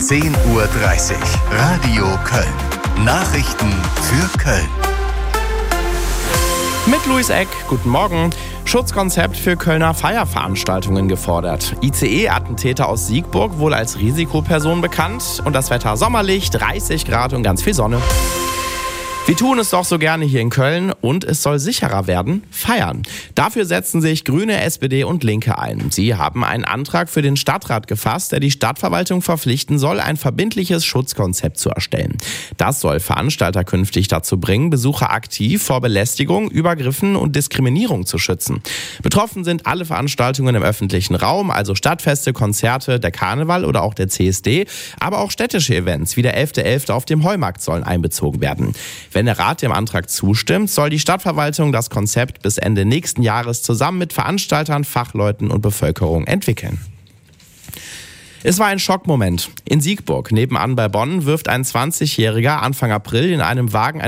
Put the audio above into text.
10:30 Uhr. Radio Köln. Nachrichten für Köln. Mit Luis Eck, guten Morgen. Schutzkonzept für Kölner Feierveranstaltungen gefordert. ICE-Attentäter aus Siegburg wohl als Risikoperson bekannt. Und das Wetter sommerlich, 30 Grad und ganz viel Sonne. Wir tun es doch so gerne hier in Köln und es soll sicherer werden, feiern. Dafür setzen sich Grüne, SPD und Linke ein. Sie haben einen Antrag für den Stadtrat gefasst, der die Stadtverwaltung verpflichten soll, ein verbindliches Schutzkonzept zu erstellen. Das soll Veranstalter künftig dazu bringen, Besucher aktiv vor Belästigung, Übergriffen und Diskriminierung zu schützen. Betroffen sind alle Veranstaltungen im öffentlichen Raum, also Stadtfeste, Konzerte, der Karneval oder auch der CSD, aber auch städtische Events wie der 11.11. auf dem Heumarkt sollen einbezogen werden. Wenn der Rat dem Antrag zustimmt, soll die Stadtverwaltung das Konzept bis Ende nächsten Jahres zusammen mit Veranstaltern, Fachleuten und Bevölkerung entwickeln. Es war ein Schockmoment. In Siegburg, nebenan bei Bonn, wirft ein 20-Jähriger Anfang April in einem Wagen